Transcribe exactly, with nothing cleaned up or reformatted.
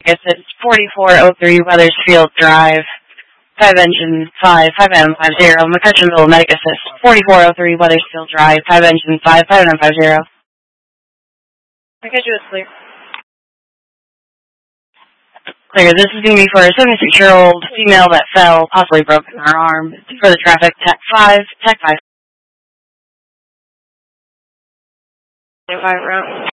Yes, it's forty-four oh three Weathersfield Drive, five engine five, five nine five zero, McCutcheonville Medic Assist, forty-four oh three Weathersfield Drive, five engine five, five nine five zero. I got you, it's clear. Clear, this is going to be for a seventy-six-year-old female that fell, possibly broken her arm. It's for the traffic, Tech five, Tech five. five route.